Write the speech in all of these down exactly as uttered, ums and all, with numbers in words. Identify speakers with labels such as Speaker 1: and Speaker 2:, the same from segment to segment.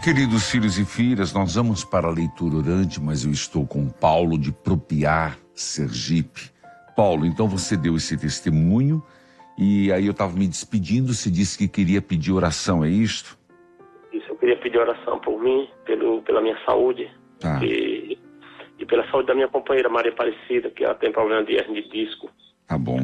Speaker 1: Queridos filhos e filhas, nós vamos para a leitura orante, mas eu estou com Paulo de Propiar, Sergipe. Paulo, então você deu esse testemunho e aí eu estava me despedindo, você disse que queria pedir oração, é isto?
Speaker 2: Isso, eu queria pedir oração por mim, pelo, pela minha saúde
Speaker 1: Tá.
Speaker 2: e, e pela saúde da minha companheira Maria Aparecida, que ela tem problema de hernia de disco.
Speaker 1: Tá bom.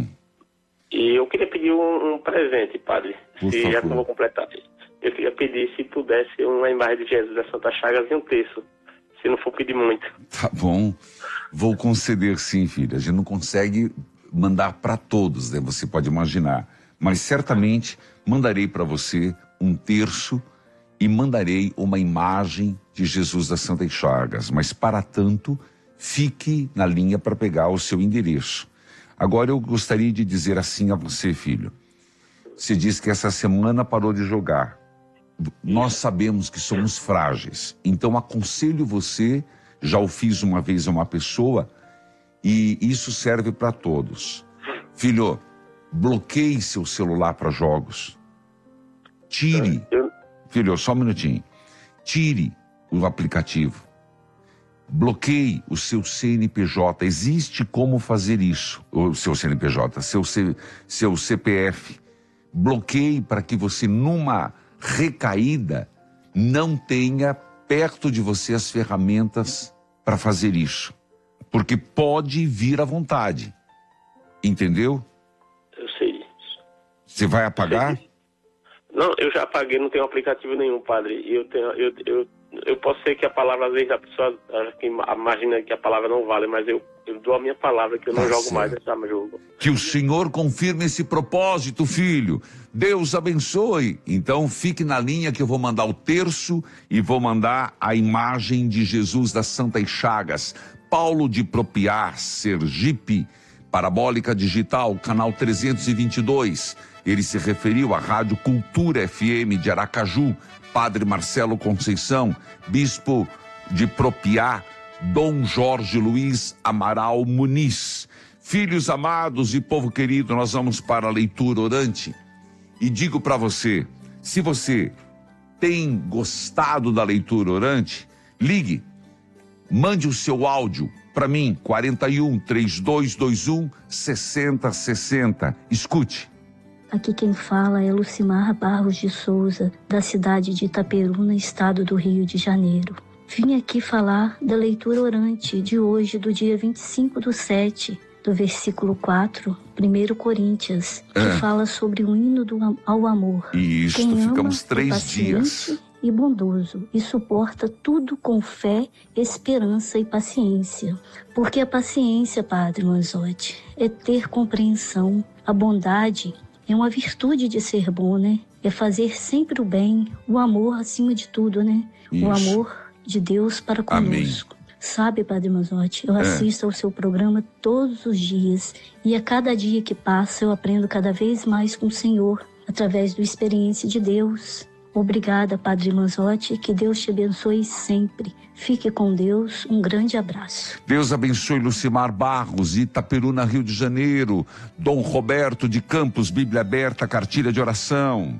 Speaker 2: E eu queria pedir um, um presente, padre,
Speaker 1: Por
Speaker 2: se
Speaker 1: favor.
Speaker 2: já que eu vou completar. Eu queria pedir, se pudesse, uma imagem de Jesus da Santa Chagas e um terço, se não for pedir muito.
Speaker 1: Tá bom. Vou conceder sim, filha. A gente não consegue mandar para todos, né? Você pode imaginar. Mas certamente mandarei para você um terço e mandarei uma imagem de Jesus das Santas Chagas. Mas para tanto, fique na linha para pegar o seu endereço. Agora eu gostaria de dizer assim a você, filho. Você disse que essa semana parou de jogar. Nós sabemos que somos frágeis. Então aconselho você, já o fiz uma vez a uma pessoa, e isso serve para todos. Filho, bloqueie seu celular para jogos. Tire, filho, só um minutinho. Tire o aplicativo. Bloqueie o seu C N P J. Existe como fazer isso. O seu C N P J, seu, C, seu C P F. Bloqueie para que você, numa recaída, não tenha perto de você as ferramentas para fazer isso. Porque pode vir à vontade. Entendeu?
Speaker 2: Eu sei.
Speaker 1: Você vai apagar?
Speaker 2: Não, eu já apaguei, não tenho aplicativo nenhum, padre. E eu tenho, eu, eu, eu posso ser que a palavra, às vezes, a pessoa acha que imagina que a palavra não vale, mas eu, eu dou a minha palavra que eu não
Speaker 1: Tá
Speaker 2: jogo
Speaker 1: certo.
Speaker 2: mais esse jogo.
Speaker 1: Que o Senhor confirme esse propósito, filho. Deus abençoe. Então fique na linha que eu vou mandar o terço e vou mandar a imagem de Jesus das Santas Chagas. Paulo de Propiar, Sergipe, Parabólica Digital, canal trezentos e vinte e dois. Ele se referiu à Rádio Cultura F M de Aracaju. Padre Marcelo Conceição, Bispo de Propiar, Dom Jorge Luiz Amaral Muniz. Filhos amados e povo querido, nós vamos para a leitura orante. E digo para você, se você tem gostado da leitura orante, ligue, mande o seu áudio para mim, quarenta e um, trinta e dois vinte e um, sessenta sessenta. Escute.
Speaker 3: Aqui quem fala é Lucimar Barros de Souza, da cidade de Itaperuna, estado do Rio de Janeiro. Vim aqui falar da leitura orante de hoje, do dia vinte e cinco do sete, do versículo quatro, primeiro Coríntios, que
Speaker 1: É.
Speaker 3: fala sobre o hino do, ao amor.
Speaker 1: E isto,
Speaker 3: Quem ama
Speaker 1: ficamos
Speaker 3: é
Speaker 1: três
Speaker 3: paciente
Speaker 1: dias.
Speaker 3: e bondoso, e suporta tudo com fé, esperança e paciência. Porque a paciência, Padre Manzotti, é ter compreensão. A bondade é uma virtude de ser bom, né? É fazer sempre o bem, o amor acima de tudo, né?
Speaker 1: Isso.
Speaker 3: O amor de Deus para conosco. Amém. Sabe, Padre Manzotti, eu
Speaker 1: É.
Speaker 3: assisto ao seu programa todos os dias, e a cada dia que passa eu aprendo cada vez mais com o Senhor, através da experiência de Deus. Obrigada, Padre Manzotti, que Deus te abençoe sempre. Fique com Deus, um grande abraço.
Speaker 1: Deus abençoe Lucimar Barros, Itaperuna, Rio de Janeiro. Dom Roberto de Campos, Bíblia Aberta, cartilha de oração.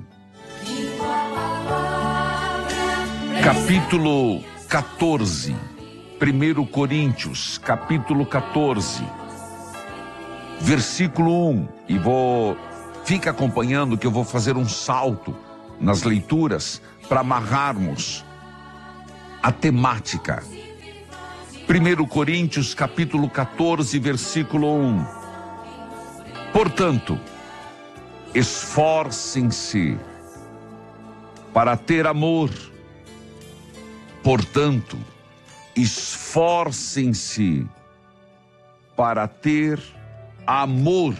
Speaker 1: Capítulo quatorze, primeiro Coríntios, capítulo quatorze, versículo um. E vou, fica acompanhando que eu vou fazer um salto nas leituras para amarrarmos a temática. primeiro Coríntios, capítulo quatorze, versículo um. Portanto, esforcem-se para ter amor. Portanto, esforcem-se para ter amor.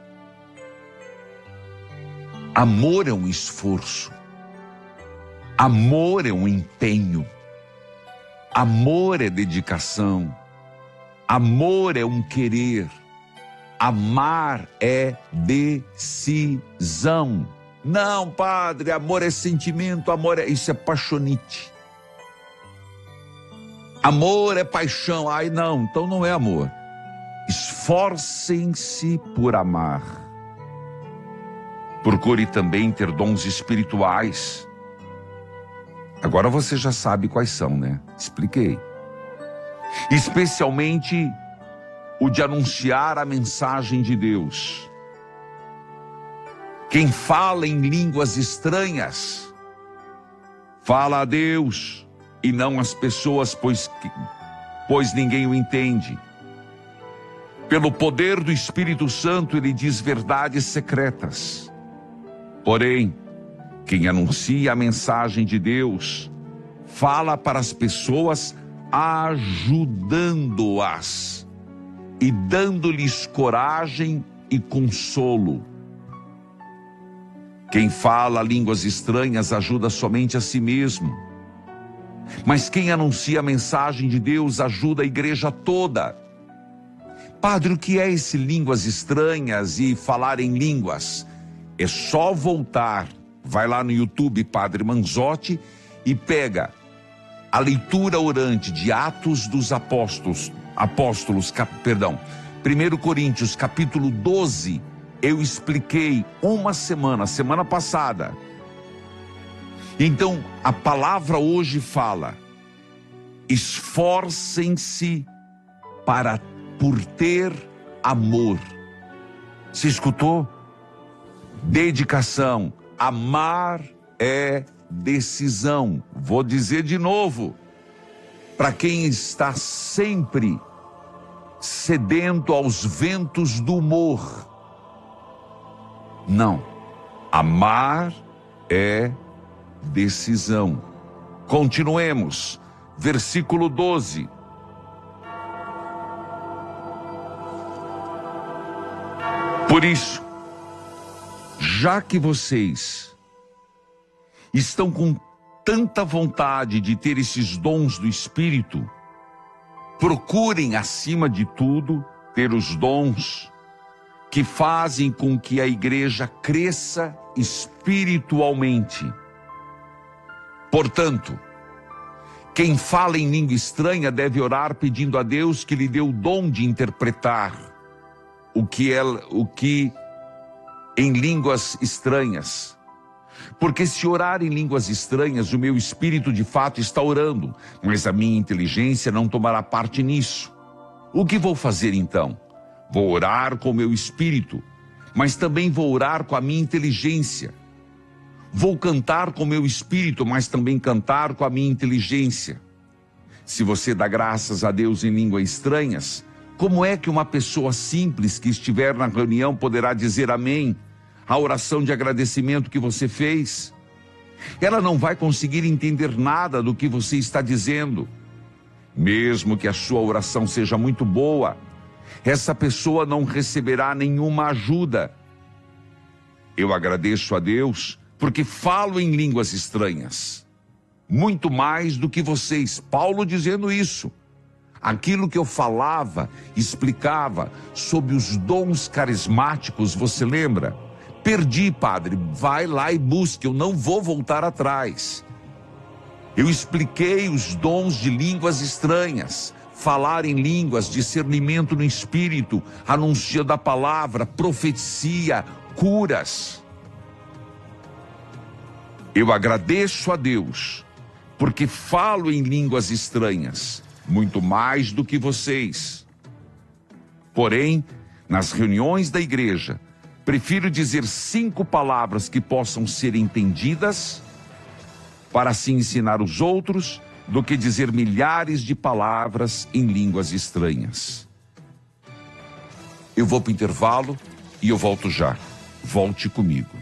Speaker 1: Amor é um esforço. Amor é um empenho. Amor é dedicação. Amor é um querer. Amar é decisão. Não, padre, amor é sentimento, amor é... Isso é paixonite. Amor é paixão. Ai, não, então não é amor. Esforcem-se por amar. Procure também ter dons espirituais. Agora você já sabe quais são, né? Expliquei. Especialmente o de anunciar a mensagem de Deus. Quem fala em línguas estranhas, fala a Deus e não às pessoas, pois, pois ninguém o entende. Pelo poder do Espírito Santo, ele diz verdades secretas. Porém, quem anuncia a mensagem de Deus, fala para as pessoas ajudando-as e dando-lhes coragem e consolo. Quem fala línguas estranhas ajuda somente a si mesmo. Mas quem anuncia a mensagem de Deus ajuda a igreja toda. Padre, o que é esse línguas estranhas e falar em línguas? É só voltar, vai lá no YouTube, Padre Manzotti, e pega a leitura orante de Atos dos Apóstolos, Apóstolos, cap, perdão, primeiro Coríntios, capítulo doze, eu expliquei uma semana, semana passada. Então, a palavra hoje fala, esforcem-se para, por ter amor. Você escutou? Dedicação. Amar é decisão. Vou dizer de novo, para quem está sempre sedento aos ventos do humor. Não, amar é decisão. Continuemos, versículo doze. Por isso, já que vocês estão com tanta vontade de ter esses dons do Espírito, procurem, acima de tudo, ter os dons que fazem com que a igreja cresça espiritualmente. Portanto, quem fala em língua estranha deve orar pedindo a Deus que lhe dê o dom de interpretar o que é, o que em línguas estranhas. Porque se orar em línguas estranhas, o meu espírito de fato está orando, mas a minha inteligência não tomará parte nisso. O que vou fazer então? Vou orar com o meu espírito, mas também vou orar com a minha inteligência. Vou cantar com o meu espírito, mas também cantar com a minha inteligência. Se você dá graças a Deus em línguas estranhas, como é que uma pessoa simples que estiver na reunião poderá dizer amém à oração de agradecimento que você fez? Ela não vai conseguir entender nada do que você está dizendo. Mesmo que a sua oração seja muito boa, essa pessoa não receberá nenhuma ajuda. Eu agradeço a Deus porque falo em línguas estranhas, muito mais do que vocês. Paulo dizendo isso. Aquilo que eu falava, explicava sobre os dons carismáticos, você lembra? Perdi, padre, vai lá e busque, eu não vou voltar atrás. Eu expliquei os dons de línguas estranhas, falar em línguas, discernimento no espírito, anúncio da palavra, profecia, curas. Eu agradeço a Deus, porque falo em línguas estranhas, muito mais do que vocês. Porém, nas reuniões da igreja, prefiro dizer cinco palavras que possam ser entendidas, para assim ensinar os outros, do que dizer milhares de palavras em línguas estranhas. Eu vou para o intervalo e eu volto já. Volte comigo.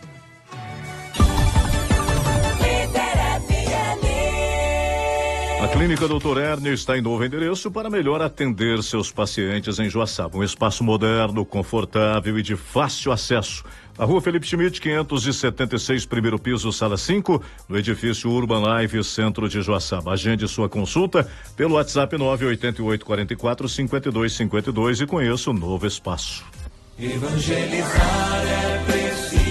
Speaker 4: A Clínica doutor Ernio está em novo endereço para melhor atender seus pacientes em Joaçaba. Um espaço moderno, confortável e de fácil acesso. A Rua Felipe Schmidt, quinhentos e setenta e seis, primeiro piso, sala cinco, no edifício Urban Life, centro de Joaçaba. Agende sua consulta pelo WhatsApp nove oito oito quatro quatro cinco dois cinco dois e conheça o novo espaço.
Speaker 5: Evangelizar é preciso.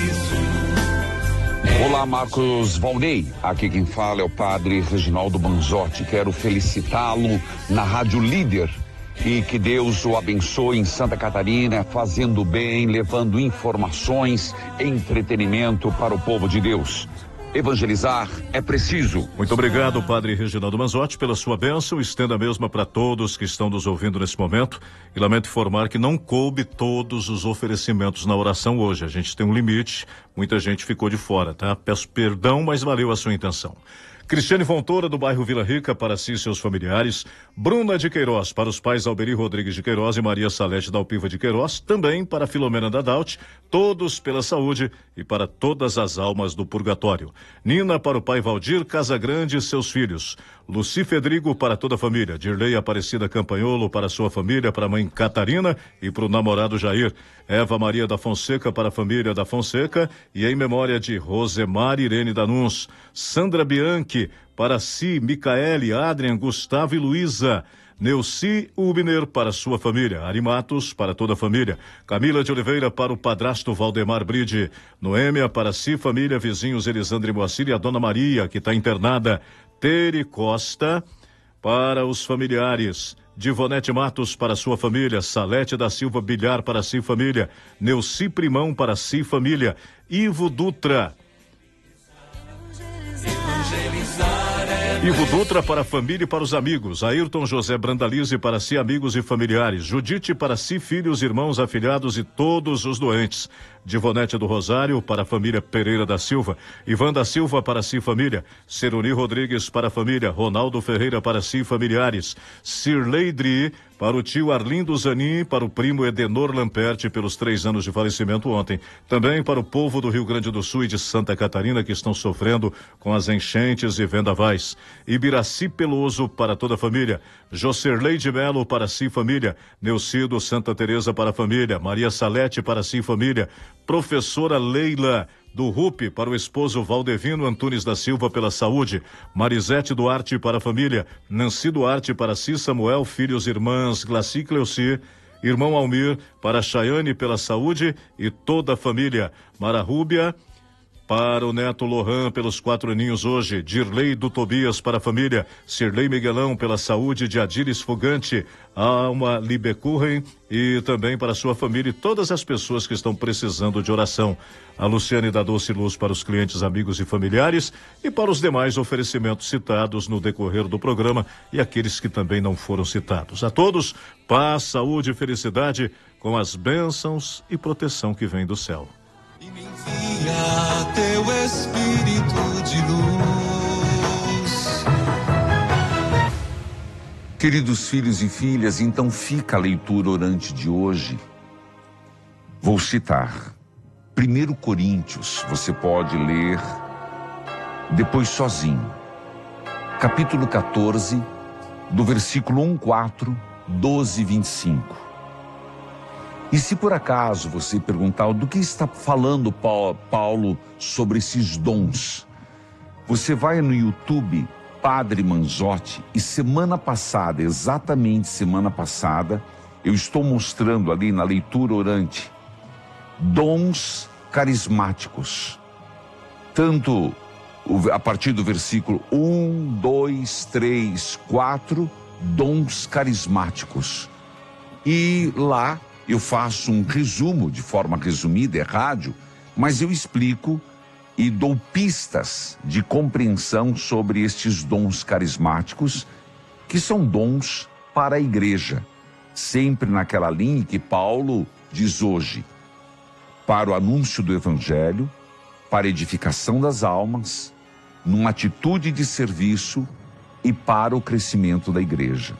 Speaker 1: Olá, Marcos Valnei. Aqui quem fala é o padre Reginaldo Manzotti. Quero felicitá-lo na Rádio Líder e que Deus o abençoe em Santa Catarina, fazendo bem, levando informações, entretenimento para o povo de Deus. Evangelizar é preciso.
Speaker 4: Muito obrigado, Padre Reginaldo Manzotti, pela sua bênção. Estenda a mesma para todos que estão nos ouvindo nesse momento. E lamento informar que não coube todos os oferecimentos na oração hoje. A gente tem um limite, muita gente ficou de fora, tá? Peço perdão, mas valeu a sua intenção. Cristiane Fontoura, do bairro Vila Rica, para si e seus familiares. Bruna de Queiroz, para os pais Alberi Rodrigues de Queiroz e Maria Salete da Alpiva de Queiroz. Também para Filomena da Daut, todos pela saúde e para todas as almas do purgatório. Nina, para o pai Valdir Casagrande e seus filhos. Luci Fedrigo, para toda a família. Dirley Aparecida Campanholo, para sua família, para a mãe Catarina e para o namorado Jair. Eva Maria da Fonseca, para a família da Fonseca e em memória de Rosemar Irene Danuns. Sandra Bianchi, para si, Micaele, Adrian, Gustavo e Luísa. Neuci Ubner, para sua família. Ari Matos, para toda a família. Camila de Oliveira, para o padrasto Valdemar Bride. Noêmia, para si, família, vizinhos Elisandro e Moacir e a Dona Maria, que está internada. Tere Costa, para os familiares. Divonete Matos, para sua família. Salete da Silva Bilhar, para si, família. Neuci Primão, para si, família. Ivo Dutra. Ivo Dutra, para a família e para os amigos. Ayrton José Brandalize, para si, amigos e familiares. Judite, para si, filhos, irmãos, afilhados e todos os doentes. Divonete do Rosário, para a família Pereira da Silva. Ivan da Silva, para si, família. Ceruni Rodrigues, para a família. Ronaldo Ferreira, para si, familiares. Cirleidri, para o tio Arlindo Zanin, para o primo Edenor Lamperti, pelos três anos de falecimento ontem. Também para o povo do Rio Grande do Sul e de Santa Catarina, que estão sofrendo com as enchentes e vendavais. Ibiraci Peloso, para toda a família. Jocerlei de Melo, para si, família. Neucido Santa Teresa, para a família. Maria Salete, para si, família. Professora Leila do R U P, para o esposo Valdevino Antunes da Silva, pela saúde. Marisete Duarte, para a família. Nancy Duarte, para si, Samuel, filhos, irmãs, Glaci Cleuci. Irmão Almir, para Chayane, pela saúde e toda a família. Mara Rúbia, para o neto Lohan, pelos quatro aninhos hoje. Dirley do Tobias, para a família. Cirlei Miguelão, pela saúde de Adiris Fugante. Alma Libecurren e também para sua família e todas as pessoas que estão precisando de oração. A Luciane da Doce Luz, para os clientes, amigos e familiares e para os demais oferecimentos citados no decorrer do programa e aqueles que também não foram citados. A todos, paz, saúde e felicidade com as bênçãos e proteção que vem do céu.
Speaker 5: E me envia teu Espírito de luz.
Speaker 1: Queridos filhos e filhas, então fica a leitura orante de hoje. Vou citar primeiro Coríntios, você pode ler depois sozinho. Capítulo quatorze, do versículo um, quatro, doze, vinte e cinco. E se por acaso você perguntar do que está falando Paulo sobre esses dons, você vai no YouTube Padre Manzotti e semana passada, exatamente semana passada, eu estou mostrando ali na leitura orante dons carismáticos. Tanto a partir do versículo um, dois, três, quatro, dons carismáticos. E lá eu faço um resumo, de forma resumida, é rádio, mas eu explico e dou pistas de compreensão sobre estes dons carismáticos, que são dons para a igreja, sempre naquela linha que Paulo diz hoje, para o anúncio do evangelho, para a edificação das almas, numa atitude de serviço e para o crescimento da igreja.